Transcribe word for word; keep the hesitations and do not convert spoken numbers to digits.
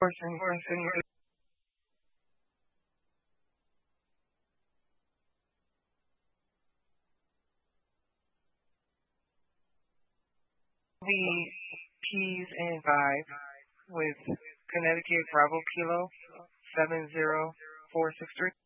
Person, person, the P's and five with Connecticut Bravo Kilo seven zero four six three.